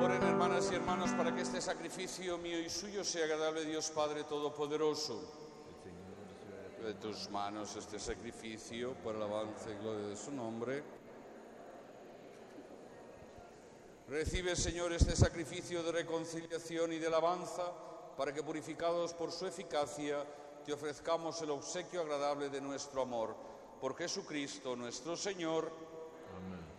Oren, hermanas y hermanos, para que este sacrificio mío y suyo sea agradable a Dios Padre Todopoderoso. De tus manos este sacrificio para el avance y gloria de su nombre. Recibe, Señor, este sacrificio de reconciliación y de alabanza, para que, purificados por su eficacia, te ofrezcamos el obsequio agradable de nuestro amor. Por Jesucristo nuestro Señor.